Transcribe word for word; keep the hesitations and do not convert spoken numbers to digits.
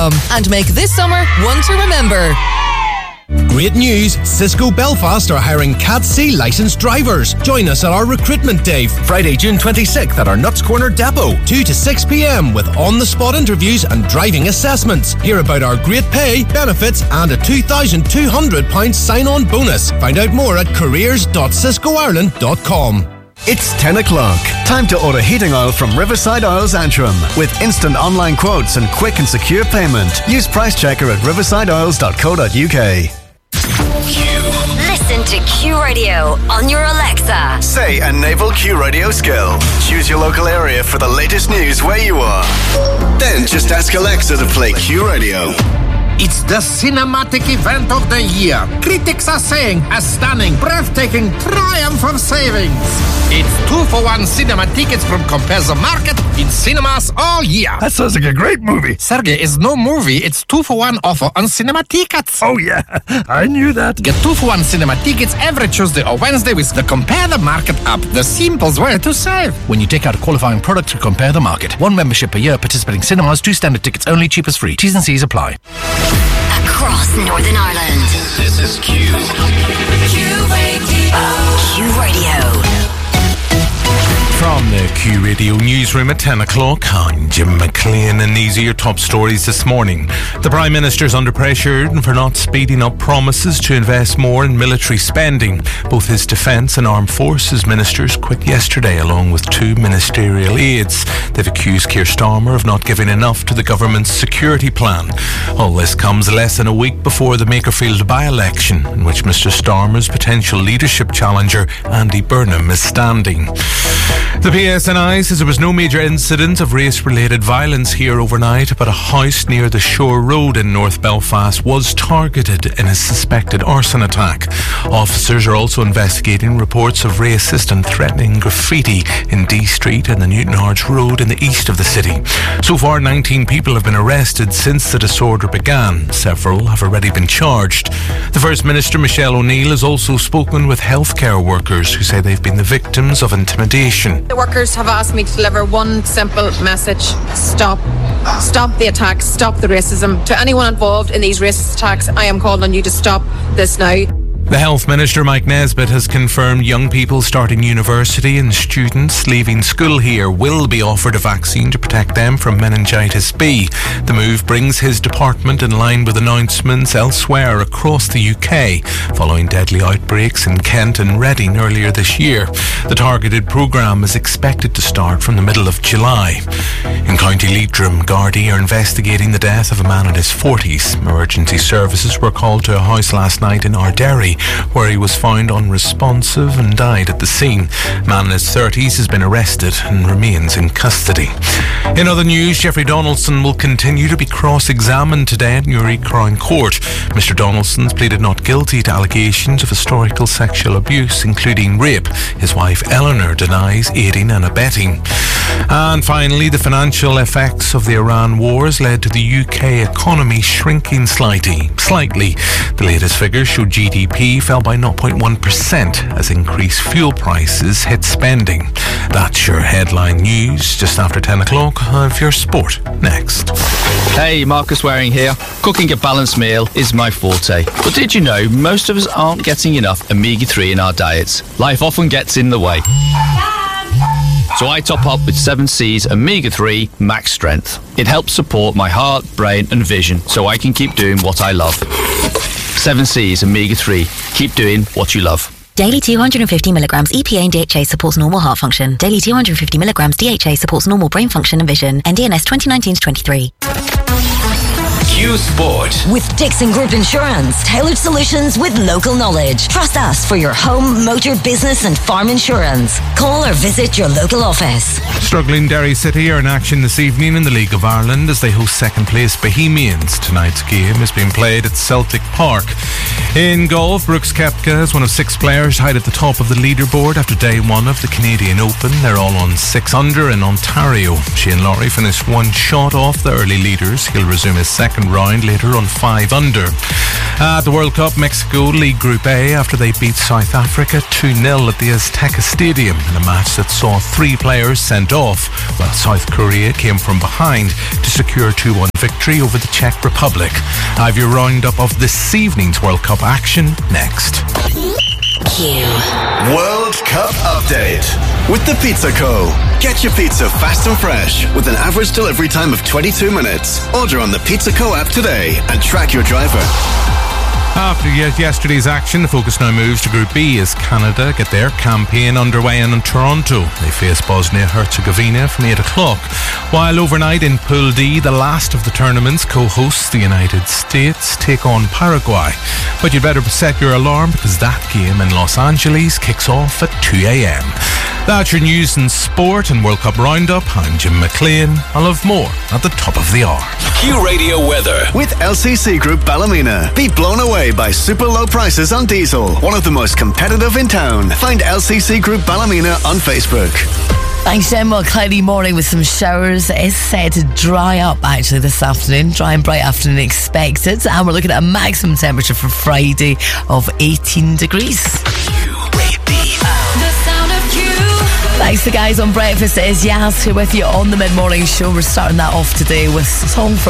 com and make this summer one to remember. Great news! Cisco Belfast are hiring Cat C licensed drivers. Join us at our recruitment day, Friday, June twenty-sixth at our Nuts Corner depot, two to six p.m. with on-the-spot interviews and driving assessments. Hear about our great pay, benefits and a two thousand two hundred pounds sign-on bonus. Find out more at careers dot cisco ireland dot com. It's ten o'clock. Time to order heating oil from Riverside Oils Antrim. With instant online quotes and quick and secure payment. Use Price Checker at riverside oils dot co dot uk. Listen to Q Radio on your Alexa. Say a naval Q Radio skill. Choose your local area for the latest news where you are. Then just ask Alexa to play Q Radio. It's the cinematic event of the year. Critics are saying a stunning, breathtaking triumph of savings. It's two for one cinema tickets from Compare the Market in cinemas all year. That sounds like a great movie. Sergey, it's no movie. It's two for one offer on cinema tickets. Oh, yeah. I knew that. Get two for one cinema tickets every Tuesday or Wednesday with the Compare the Market app. The simplest way to save. When you take out a qualifying product to Compare the Market. One membership per year, participating cinemas, two standard tickets only, cheapest free. T's and C's apply. Across Northern Ireland. This is Q. Q Radio. Q Radio. From the Q Radio newsroom at ten o'clock, I'm Jim McLean and these are your top stories this morning. The Prime Minister's under pressure for not speeding up promises to invest more in military spending. Both his Defence and Armed Forces ministers quit yesterday along with two ministerial aides. They've accused Keir Starmer of not giving enough to the government's security plan. All this comes less than a week before the Makerfield by-election, in which Mr Starmer's potential leadership challenger Andy Burnham is standing. The P S N I says there was no major incident of race-related violence here overnight, but a house near the Shore Road in North Belfast was targeted in a suspected arson attack. Officers are also investigating reports of racist and threatening graffiti in D Street and the Newtonards Road in the east of the city. So far, nineteen people have been arrested since the disorder began. Several have already been charged. The First Minister, Michelle O'Neill, has also spoken with healthcare workers who say they've been the victims of intimidation. The workers have asked me to deliver one simple message: stop. Stop the attacks, stop the racism. To anyone involved in these racist attacks, I am calling on you to stop this now. The Health Minister, Mike Nesbitt, has confirmed young people starting university and students leaving school here will be offered a vaccine to protect them from meningitis B. The move brings his department in line with announcements elsewhere across the U K, following deadly outbreaks in Kent and Reading earlier this year. The targeted programme is expected to start from the middle of July. In County Leitrim, Gardaí are investigating the death of a man in his forties. Emergency services were called to a house last night in Ardderry, where he was found unresponsive and died at the scene. A man in his thirties has been arrested and remains in custody. In other news, Jeffrey Donaldson will continue to be cross-examined today at Newry Crown Court. Mr Donaldson's pleaded not guilty to allegations of historical sexual abuse, including rape. His wife Eleanor denies aiding and abetting. And finally, the financial effects of the Iran wars led to the U K economy shrinking slightly. Slightly. The latest figures show G D P fell by zero point one percent as increased fuel prices hit spending. That's your headline news. Just after ten o'clock, have your sport next. Hey, Marcus Waring here. Cooking a balanced meal is my forte. But did you know most of us aren't getting enough omega three in our diets? Life often gets in the way. So I top up with seven C's omega three Max Strength. It helps support my heart, brain and vision so I can keep doing what I love. seven C's omega three. Keep doing what you love. Daily two hundred fifty milligrams E P A and D H A supports normal heart function. Daily two hundred fifty milligrams D H A supports normal brain function and vision. N D N S twenty nineteen to twenty-three. Q Sport. With Dixon Group Insurance, tailored solutions with local knowledge. Trust us for your home, motor, business and farm insurance. Call or visit your local office. Struggling Derry City are in action this evening in the League of Ireland as they host second place Bohemians. Tonight's game is being played at Celtic Park. In golf, Brooks Koepka is one of six players tied at the top of the leaderboard after day one of the Canadian Open. They're all on six under in Ontario. Shane Lowry finished one shot off the early leaders. He'll resume his second round, later on five under. At the World Cup, Mexico lead Group A after they beat South Africa two nil at the Azteca Stadium in a match that saw three players sent off, while South Korea came from behind to secure a two one victory over the Czech Republic. I have your roundup of this evening's World Cup action next. Q. World Cup update with the Pizza Co. Get your pizza fast and fresh with an average delivery time of twenty-two minutes. Order on the Pizza Co app today and track your driver. After yesterday's action, the focus now moves to Group B as Canada get their campaign underway in Toronto. They face Bosnia-Herzegovina from eight o'clock. While overnight in Pool D, the last of the tournament's co-hosts, the United States, take on Paraguay. But you'd better set your alarm because that game in Los Angeles kicks off at two a.m. That's your news and sport and World Cup roundup. I'm Jim McLean. I'll have more at the top of the hour. Q Radio weather. With L C C Group Ballymena. Be blown away by super low prices on diesel. One of the most competitive in town. Find L C C Group Ballymena on Facebook. Thanks, Jen. Well, cloudy morning with some showers. It's set to dry up actually this afternoon. Dry and bright afternoon expected. And we're looking at a maximum temperature for Friday of eighteen degrees. Thanks to the guys on breakfast. It is Yaz here with you on the mid-morning show. We're starting that off today with a song from